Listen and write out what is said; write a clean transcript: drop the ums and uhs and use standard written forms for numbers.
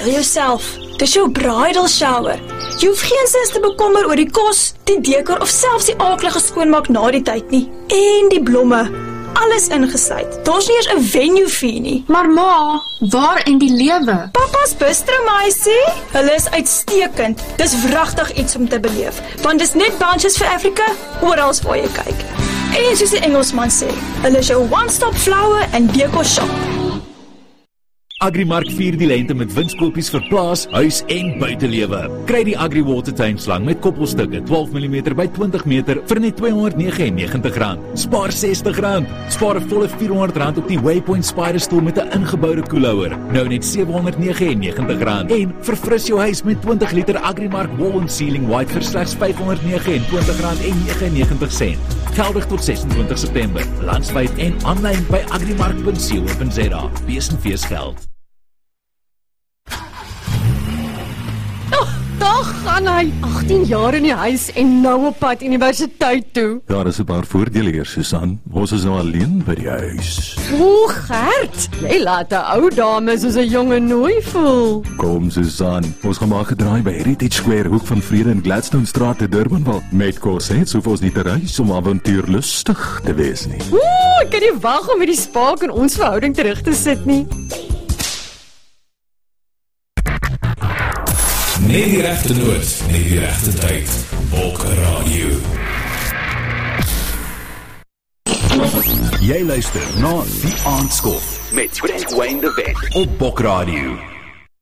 Verbeel jouself, dis jou bridal shower. Jy hoef geensins te bekommer oor die kos, die dekor of selfs die aaklige skoonmaak na die tyd nie. En die blomme, alles ingesluit. Daar's nie eers 'n venue fee nie. Maar ma, waar in die lewe? Papa's bistro, meisie. Hulle is uitstekend. Dis wragtig iets om te beleef, want dis net Bunches vir Afrika, oral waar jy kyk. En soos die Engelsman sê, hulle is jou one-stop flower and decor shop. Agrimark vier die lente met winskoopies vir plaas, huis en buitelewe. Kry die Agri Water tuinslang met koppelstukke 12 mm by 20 meter vir net R299. Spaar R60. Spaar 'n volle R400 op die Waypoint Spider stoel met 'n ingeboude koelhouer. Nou net R799. En verfris jou huis met 20 liter Agrimark Wall and Ceiling White vir slegs R529.99. Geldig tot 26 September. Landwyd en aanlyn by agrimark.co.za. Besenfees geld. Daar gaan hy, 18 jaar in die huis en nou op pad universiteit toe. Daar is 'n paar voordele hier, Susan. Ons is nou alleen by die huis. O, Gert, jy laat 'n ou dame soos 'n jonge nooi voel. Kom, Susan, ons gaan maar gedraai by Heritage Square, hoek van Vrede en Gladstone Straat te Durbanville. Met Corsets hoef ons nie te reis om avontuurlustig te wees nie. Ek kan nie wag om met die spaak in ons verhouding terug te sit nie. Net die regte noot, net die regte tyd. Bok Radio. Jy luister na Die Aandskof met Brent Wayne de Wet op Bok Radio.